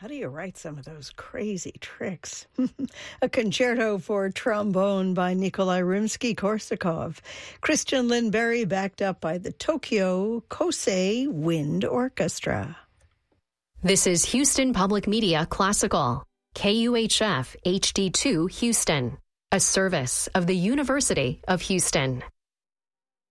How do you write some of those crazy tricks? A concerto for trombone by Nikolai Rimsky-Korsakov. Christian Lindberry backed up by the Tokyo Kosei Wind Orchestra. This is Houston Public Media Classical, KUHF HD2 Houston, a service of the University of Houston.